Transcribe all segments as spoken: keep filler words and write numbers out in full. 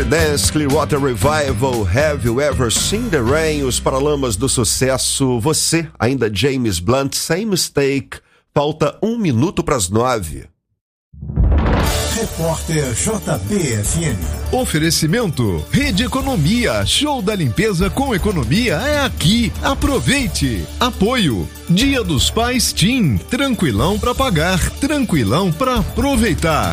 Dance, Clearwater Revival, Have You Ever Seen the Rain, os Paralamas do Sucesso, você, ainda James Blunt, Same Mistake, falta um minuto para as nove. Repórter J B F M. Oferecimento Rede Economia, show da limpeza com economia é aqui. Aproveite. Apoio Dia dos Pais Tim, tranquilão para pagar, tranquilão para aproveitar.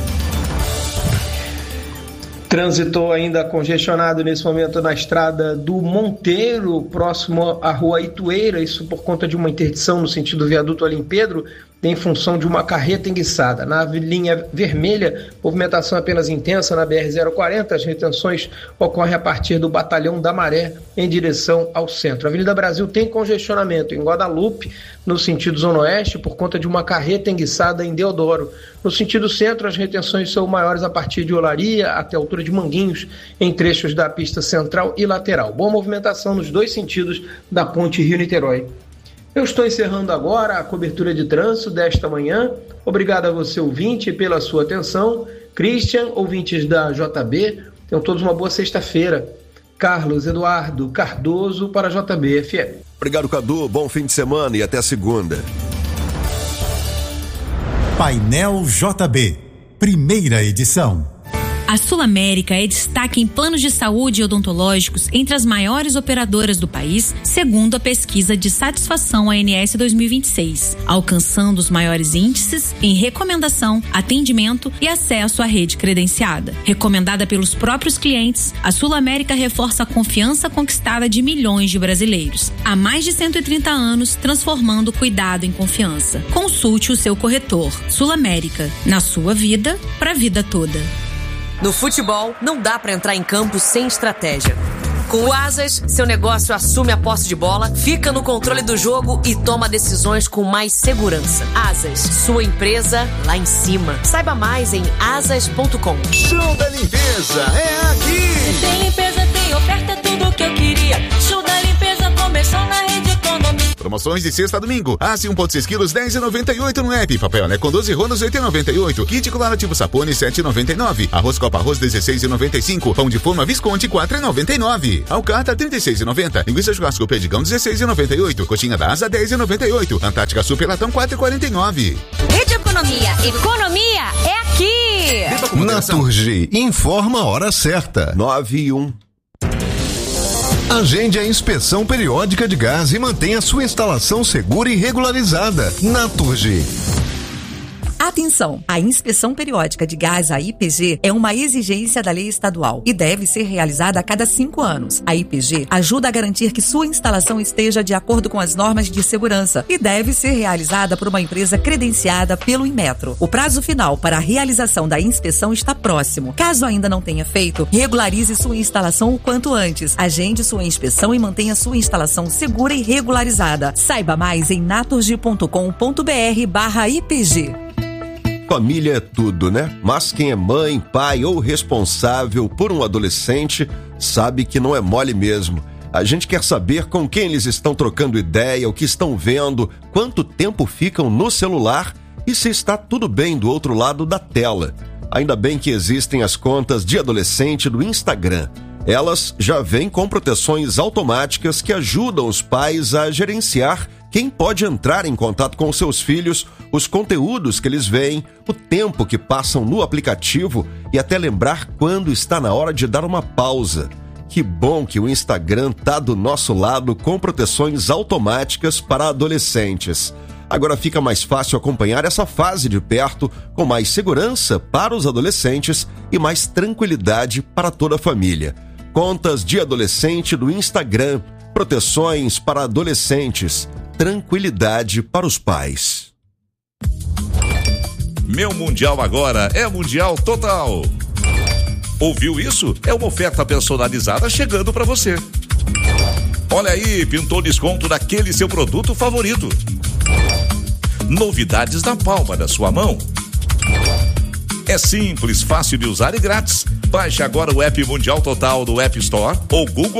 Trânsito ainda congestionado nesse momento na estrada do Monteiro, próximo à rua Itueira, isso por conta de uma interdição no sentido viaduto Alim Pedro, em função de uma carreta enguiçada. Na linha vermelha, movimentação apenas intensa na B R zero quarenta, as retenções ocorrem a partir do Batalhão da Maré, em direção ao centro. A Avenida Brasil tem congestionamento em Guadalupe, no sentido zona oeste, por conta de uma carreta enguiçada em Deodoro. No sentido centro, as retenções são maiores a partir de Olaria até a altura de Manguinhos, em trechos da pista central e lateral. Boa movimentação nos dois sentidos da ponte Rio-Niterói. Eu estou encerrando agora a cobertura de trânsito desta manhã. Obrigado a você, ouvinte, pela sua atenção. Christian, ouvintes da J B, tenham todos uma boa sexta-feira. Carlos Eduardo Cardoso para a J B F M. Obrigado, Cadu. Bom fim de semana e até segunda. Painel J B, primeira edição. A Sul América é destaque em planos de saúde odontológicos entre as maiores operadoras do país, segundo a pesquisa de satisfação A N S dois mil e vinte e seis, alcançando os maiores índices em recomendação, atendimento e acesso à rede credenciada. Recomendada pelos próprios clientes, a Sul América reforça a confiança conquistada de milhões de brasileiros. Há mais de cento e trinta anos, transformando o cuidado em confiança. Consulte o seu corretor. Sul América, na sua vida, para a vida toda. No futebol, não dá para entrar em campo sem estratégia. Com o Asas, seu negócio assume a posse de bola, fica no controle do jogo e toma decisões com mais segurança. Asas, sua empresa lá em cima. Saiba mais em asas ponto com. Show da limpeza é aqui. Tem limpeza, tem oferta, tudo o que eu queria. Show da limpeza começou na Rede Economia. Promoções de sexta a domingo. Aço um vírgula seis quilos, dez reais e noventa e oito no app. Papel né com doze rolos, oito reais e noventa e oito. Kit colorativo Sapone, sete reais e noventa e nove. Arroz Copa Arroz, dezesseis reais e noventa e cinco. Pão de forma Visconti, quatro reais e noventa e nove. Alcatra, trinta e seis reais e noventa. Linguiça churrasco Perdigão, dezesseis reais e noventa e oito. Coxinha da Asa, dez reais e noventa e oito. Antártica Super Latão, quatro reais e quarenta e nove. Rede Economia, economia é aqui. Naturgy, informa a hora certa. nove e um. Agende a inspeção periódica de gás e mantenha sua instalação segura e regularizada. Naturgy. Atenção! A inspeção periódica de gás, a I P G, é uma exigência da lei estadual e deve ser realizada a cada cinco anos. A I P G ajuda a garantir que sua instalação esteja de acordo com as normas de segurança e deve ser realizada por uma empresa credenciada pelo Inmetro. O prazo final para a realização da inspeção está próximo. Caso ainda não tenha feito, regularize sua instalação o quanto antes. Agende sua inspeção e mantenha sua instalação segura e regularizada. Saiba mais em naturgy ponto com ponto br barra I P G. Família é tudo, né? Mas quem é mãe, pai ou responsável por um adolescente sabe que não é mole mesmo. A gente quer saber com quem eles estão trocando ideia, o que estão vendo, quanto tempo ficam no celular e se está tudo bem do outro lado da tela. Ainda bem que existem as contas de adolescente do Instagram. Elas já vêm com proteções automáticas que ajudam os pais a gerenciar quem pode entrar em contato com seus filhos, os conteúdos que eles veem, o tempo que passam no aplicativo e até lembrar quando está na hora de dar uma pausa. Que bom que o Instagram tá do nosso lado com proteções automáticas para adolescentes. Agora fica mais fácil acompanhar essa fase de perto, com mais segurança para os adolescentes e mais tranquilidade para toda a família. Contas de adolescente do Instagram, proteções para adolescentes, tranquilidade para os pais. Meu Mundial agora é Mundial Total. Ouviu isso? É uma oferta personalizada chegando para você. Olha aí, pintou desconto daquele seu produto favorito. Novidades na palma da sua mão. É simples, fácil de usar e grátis. Baixe agora o app Mundial Total do App Store ou Google